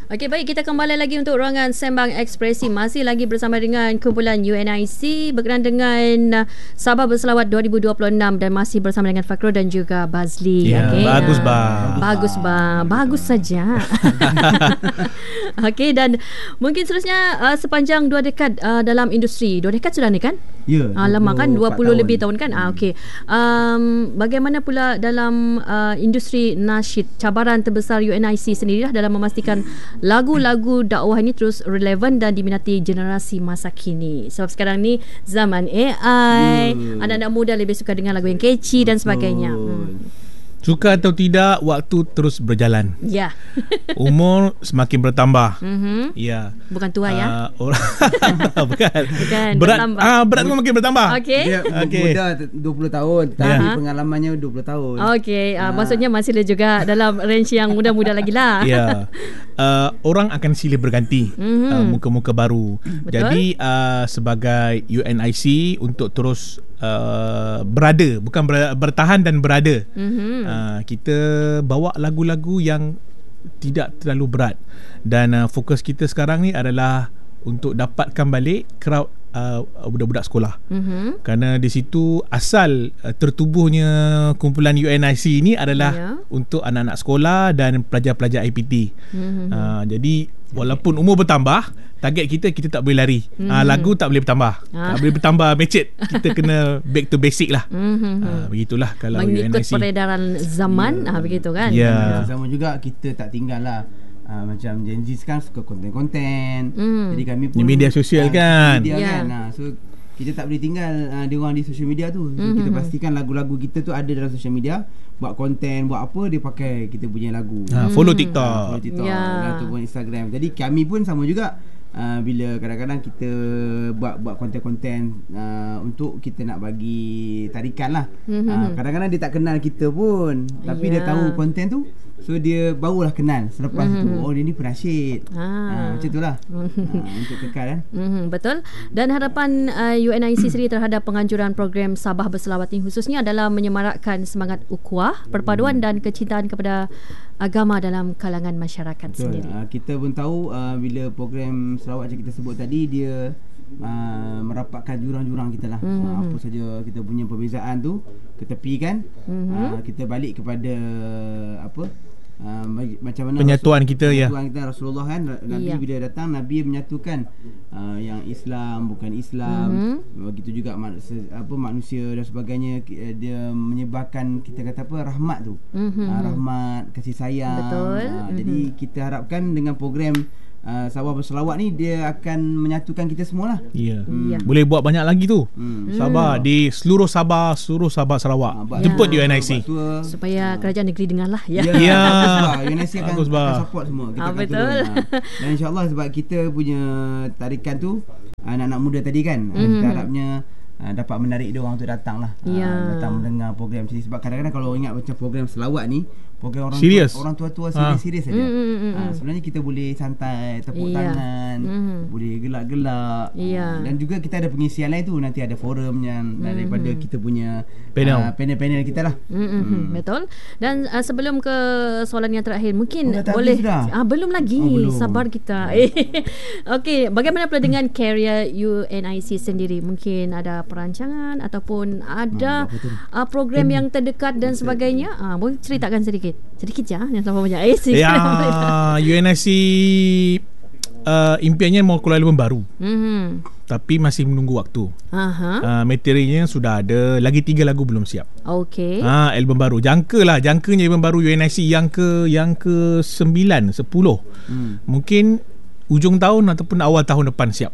Okey, baik, kita kembali lagi untuk ruangan Sembang Ekspresi. Masih lagi bersama dengan kumpulan UNIC berkenaan dengan Sabah Berselawat 2026 dan masih bersama dengan Fakrul dan juga Bazli. Ya, okay. Bagus bang. Bagus bang. Bagus saja. Okey, dan mungkin seterusnya sepanjang 2 dekad dalam industri. 2 dekad sudah ni kan? Ya. Lama kan, 20 lebih tahun kan? Okey. Bagaimana pula dalam industri nasyid, cabaran terbesar UNIC sendirilah dalam memastikan lagu-lagu dakwah ini terus relevan dan diminati generasi masa kini. Sebab sekarang ni zaman AI, anak-anak muda lebih suka dengar lagu yang catchy dan sebagainya. Suka atau tidak, waktu terus berjalan. Ya. Umur semakin bertambah. Ya. Bukan tua ya? Bukan. Berat berat pun makin bertambah. Okey. Dia muda 20 tahun tapi pengalamannya 20 tahun. Okey, maksudnya masih ada juga dalam range yang muda-muda lagi lah. Ya. Orang akan silih berganti, muka-muka baru. Betul. Jadi sebagai UNIC untuk terus berada, bukan bertahan dan berada. Kita bawa lagu-lagu yang tidak terlalu berat dan fokus kita sekarang ni adalah untuk dapatkan balik crowd budak-budak sekolah. Kerana di situ asal tertubuhnya kumpulan UNIC ini adalah untuk anak-anak sekolah dan pelajar-pelajar IPT. Jadi walaupun umur bertambah, target kita tak boleh lari. Lagu tak boleh bertambah. Tak boleh bertambah mecet. Kita kena back to basic lah. Begitulah kalau mengikut UNIC. peredaran zaman, begitu kan? Ya. Sama juga kita tak tinggal lah. Macam Gen Z sekarang suka konten-konten. Jadi kami pun di media sosial kan. Media kan. So kita tak boleh tinggal dia orang di social media tu. So kita pastikan lagu-lagu kita tu ada dalam social media. Buat konten, buat apa, dia pakai kita punya lagu. Follow TikTok. Follow TikTok ataupun Instagram. Jadi kami pun sama juga. Bila kadang-kadang kita buat konten-konten untuk kita nak bagi tarikan lah. Kadang-kadang dia tak kenal kita pun, tapi dia tahu konten tu, so dia barulah kenal selepas tu. Oh, dia ni penasyid. Macam tu lah. Untuk kekal kan. Betul. Dan harapan UNIC sendiri terhadap penganjuran program Sabah Berselawat ini khususnya adalah menyemarakkan semangat ukhuwah, perpaduan dan kecintaan kepada agama dalam kalangan masyarakat sendiri. Kita pun tahu bila program selawat yang kita sebut tadi, dia merapatkan jurang-jurang kita lah. Apa saja kita punya perbezaan tu ketepikan. Kita balik kepada macam mana penyatuan kita. Penyatuan kita Rasulullah kan. Nabi bila datang, Nabi menyatukan yang Islam bukan Islam. Begitu juga manusia dan sebagainya. Dia menyebarkan, kita kata apa, rahmat tu. Rahmat, kasih sayang. Betul. Jadi kita harapkan dengan program Sabah Berselawat ni, dia akan menyatukan kita semualah. Ya. Boleh buat banyak lagi tu. Sabah di seluruh Sabah Sarawak. Jemput UNIC supaya kerajaan negeri dengar lah. Ya. UNIC akan support semua. Kita akan betul. Dan insyaAllah sebab kita punya tarikan tu anak-anak muda tadi kan, kita harapnya dapat menarik dia orang untuk datang lah. Datang mendengar program macam ni. Sebab kadang-kadang kalau ingat macam program selawat ni, program orang tua-tua serius saja. Sebenarnya kita boleh santai, tepuk tangan, boleh gelak-gelak. Dan juga kita ada pengisian lain tu. Nanti ada forum yang daripada kita punya panel-panel kita lah. Betul. Dan sebelum ke soalan yang terakhir, mungkin boleh belum lagi. Sabar kita. Okey, bagaimana pula dengan career UNIC sendiri? Mungkin ada perancangan ataupun ada program yang terdekat dan sebagainya. Boleh ceritakan sedikit je, yang sama banyak. UNIC impiannya mau keluar album baru. Tapi masih menunggu waktu. Materialnya sudah ada, lagi 3 lagu belum siap. Okey. Album baru. Jangkanya album baru UNIC yang ke 9, 10. Mungkin ujung tahun ataupun awal tahun depan siap.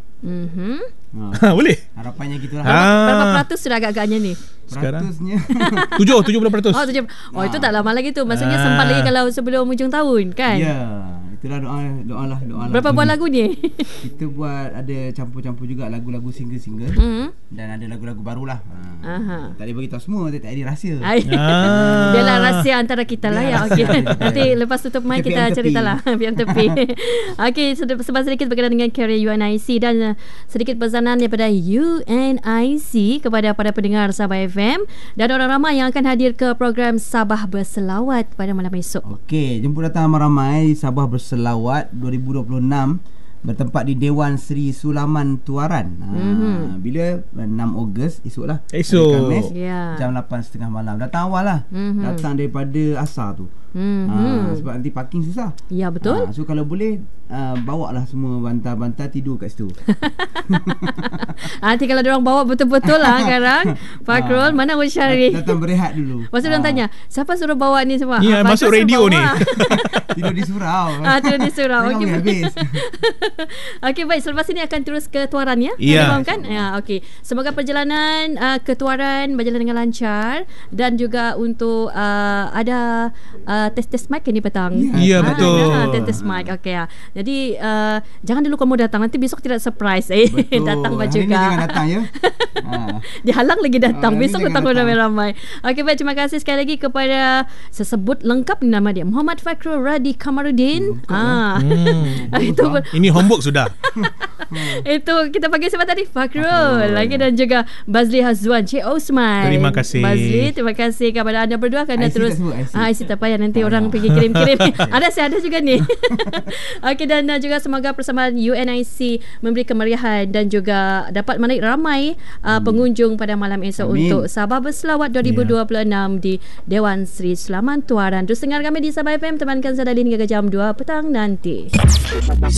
Boleh. Harapannya gitulah. Berapa peratus sudah agak-agaknya ni? Sekarang 70%. 70%. Itu tak lama lagi tu. Maksudnya sempat lagi kalau sebelum hujung tahun kan? Ya. Itulah doa lah. Berapa buat lagu ni? Kita buat ada campur-campur juga lagu-lagu single-single. Dan ada lagu-lagu barulah. Tak boleh beritahu semua, tak ada rahsia. Biarlah rahsia antara kita lah ya. Okay. Nanti lepas tutup mic kita ceritalah. Biar tepi. Okey, sebab sedikit berkenaan dengan career UNIC dan sedikit pesanan daripada UNIC kepada para pendengar Sabah FM dan orang ramai yang akan hadir ke program Sabah Berselawat pada malam esok. Okey, jemput datang ramai-ramai Sabah Berselawat Selawat 2026 bertempat di Dewan Seri Sulaman Tuaran. Bila 6 Ogos esoklah. Esok. Khamis, Ya. jam 8.30 malam. Datang awal lah. Datang daripada asar tu. Sebab nanti parking susah. Ya, betul. So kalau boleh bawa lah semua bantal-bantal, tidur kat situ. Nanti kalau diorang bawa betul-betul lah sekarang, Fakrul, mana Abang Syarif? Datang berehat dulu. Lepas tu diorang tanya, siapa suruh bawa ni semua? Ni Fakrul masuk suruh radio bawa. ni. Tidur di surau. Tidur di surau. Jangan Okey. boleh habis. Okey, baik. Selepas ini akan terus ke Tuaran ya? Ya. Faham kan? Ya, okey. Semoga perjalanan ke Tuaran berjalan dengan lancar dan juga untuk ada tes mic ni petang. Ya, betul. Tes mic. Okey ya. Jadi jangan dulu kamu datang, nanti besok tidak surprise. Betul. Datang Hari juga. ni jangan datang ya. Dihalang lagi datang. Hari ni Besok jangan datang datang. ramai-ramai. Okey, baik. Terima kasih sekali lagi kepada sesebut lengkap ni nama dia, Muhammad Fakrul Radi Kamarudin. Itu Ini homework sudah. itu kita panggil siapa tadi? Fakrul lagi, dan juga Bazli Hazwan, Cik Osman. Terima kasih. Bazli, terima kasih kepada anda berdua kerana IC terus tak sebut, IC. IC tak payah, nanti orang pergi kirim-kirim. Ada juga ni. Okey, dan juga semoga persamaan UNIC memberi kemeriahan dan juga dapat menarik ramai pengunjung pada malam esok. Amin. Untuk Sabah Berselawat 2026 di Dewan Seri Sulaman Tuaran. Terus dengar kami di Sabah FM, temankan saya Dalin hingga jam 2 petang nanti.